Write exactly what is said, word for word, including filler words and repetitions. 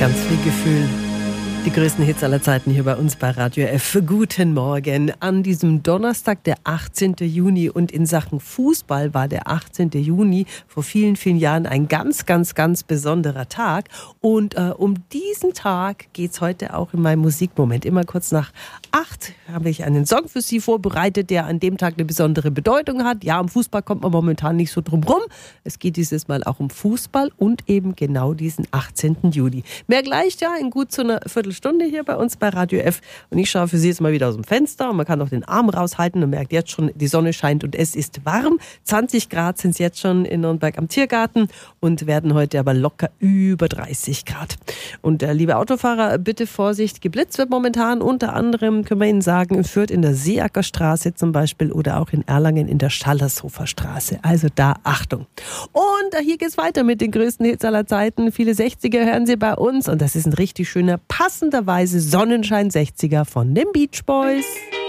Ganz viel Gefühl. Die größten Hits aller Zeiten hier bei uns bei Radio F. Guten Morgen an diesem Donnerstag, der achtzehnten Juni. Und in Sachen Fußball war der achtzehnten Juni vor vielen, vielen Jahren ein ganz, ganz, ganz besonderer Tag. Und äh, um diesen Tag geht's heute auch in meinem Musikmoment. Immer kurz nach acht habe ich einen Song für Sie vorbereitet, der an dem Tag eine besondere Bedeutung hat. Ja, am Fußball kommt man momentan nicht so drum rum. Es geht dieses Mal auch um Fußball und eben genau diesen achtzehnten Juni. Mehr gleich, ja, in gut zu einer Viertelstunde hier bei uns bei Radio F. Und ich schaue für Sie jetzt mal wieder aus dem Fenster und man kann auch den Arm raushalten und merkt jetzt schon, die Sonne scheint und es ist warm. zwanzig Grad sind es jetzt schon in Nürnberg am Tiergarten und werden heute aber locker über dreißig Grad. Und äh, liebe Autofahrer, bitte Vorsicht, geblitzt wird momentan. Unter anderem können wir Ihnen sagen, in Fürth in der Seeackerstraße zum Beispiel oder auch in Erlangen in der Schallershofer Straße. Also da Achtung. Und äh, hier geht's weiter mit den größten Hits aller Zeiten. Viele sechziger hören Sie bei uns und das ist ein richtig schöner, passenderweise Sonnenschein sechziger von den Beach Boys.